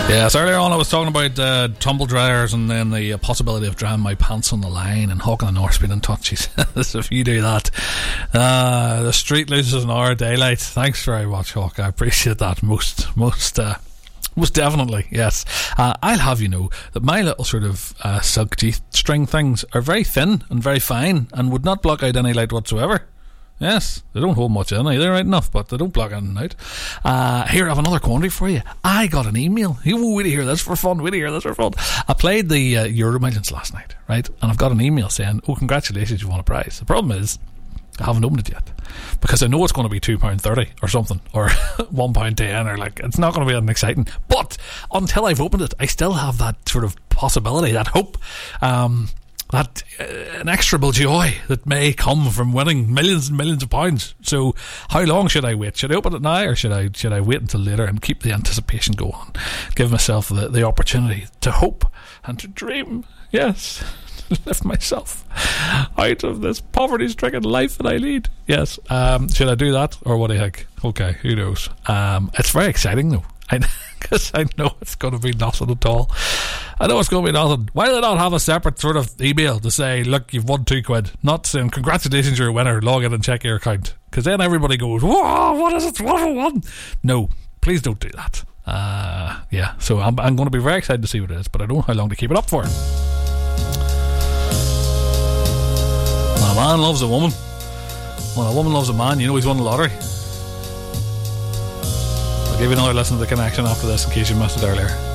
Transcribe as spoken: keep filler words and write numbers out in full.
Yes, earlier on I was talking about uh, tumble dryers and then the uh, possibility of drying my pants on the line, and Hawk and the North's been in touch. He says if you do that, uh, the street loses an hour of daylight. Thanks very much, Hawk. I appreciate that most, most, uh, most definitely. Yes, uh, I'll have you know that my little sort of uh, silk G-string things are very thin and very fine and would not block out any light whatsoever. Yes, they don't hold much in either, right enough, but they don't block anything out. Uh, here, I have another quantity for you. I got an email. You wait to hear this for fun. Wait to hear this for fun. I played the uh, Euro Millions last night, right? And I've got an email saying, oh, congratulations, you won a prize. The problem is, I haven't opened it yet because I know it's going to be two pounds thirty or something, or one pound ten, or like, it's not going to be that exciting. But until I've opened it, I still have that sort of possibility, that hope, um, that uh, inexorable joy that may come from winning millions and millions of pounds. So how long should I wait? Should I open it now, or should I should I wait until later and keep the anticipation going? Give myself the, the opportunity to hope and to dream. Yes, lift myself out of this poverty-stricken life that I lead. Yes, um, should I do that, or what do you think? Okay, who knows? Um, it's very exciting though, because I, I know it's going to be nothing at all. I know it's going to be nothing. Why do they not have a separate sort of email to say, look, you've won two quid? Not saying, congratulations, you're a winner, log in and check your account. Because then everybody goes, whoa, what is it? What have I won? No, please don't do that. Uh, yeah, so I'm, I'm going to be very excited to see what it is, but I don't know how long to keep it up for. When a man loves a woman, when a woman loves a man, you know he's won the lottery. I'll give you another listen to The Connection after this in case you missed it earlier.